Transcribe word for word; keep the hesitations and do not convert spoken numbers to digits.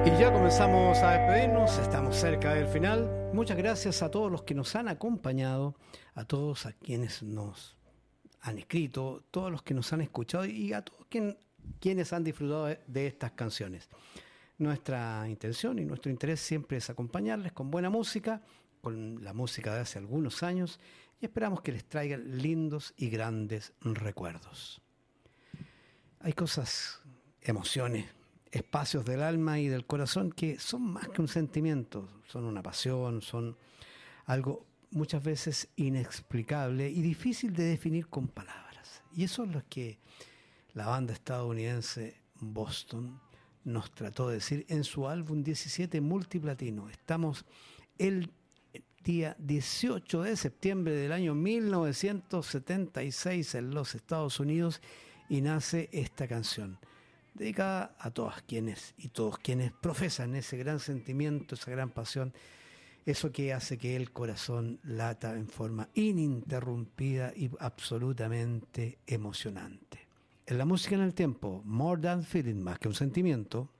Y ya comenzamos a despedirnos, estamos cerca del final. Muchas gracias a todos los que nos han acompañado, a todos a quienes nos han escrito, todos los que nos han escuchado y a todos quien, quienes han disfrutado de, de estas canciones. Nuestra intención y nuestro interés siempre es acompañarles con buena música, con la música de hace algunos años, y esperamos que les traigan lindos y grandes recuerdos. Hay cosas, emociones, espacios del alma y del corazón que son más que un sentimiento, son una pasión, son algo muchas veces inexplicable y difícil de definir con palabras. Y eso es lo que la banda estadounidense Boston nos trató de decir en su álbum diecisiete multiplatino. Estamos el día dieciocho de septiembre del año mil novecientos setenta y seis en los Estados Unidos y nace esta canción, dedicada a todas quienes y todos quienes profesan ese gran sentimiento, esa gran pasión, eso que hace que el corazón lata en forma ininterrumpida y absolutamente emocionante. En la música en el tiempo, More Than Feeling, más que un sentimiento.